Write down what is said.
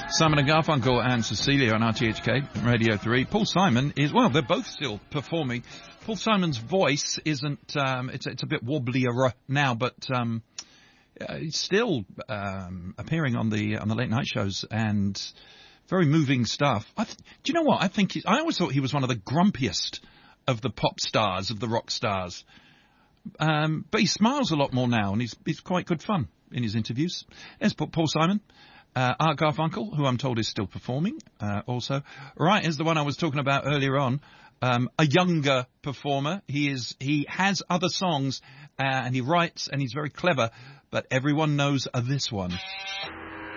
Simon and Garfunkel and Cecilia on RTHK Radio 3. Paul Simon is, well, they're both still performing. Paul Simon's voice isn't, it's a bit wobblier now, but he's still appearing on the late night shows and very moving stuff. Do you know what? I always thought he was one of the grumpiest of the pop stars, of the rock stars. But he smiles a lot more now, and he's quite good fun in his interviews. There's Paul Simon. Art Garfunkel, who I'm told is still performing, also. Right, is the one I was talking about earlier on. A younger performer. He has other songs, and he writes, and he's very clever, but everyone knows this one.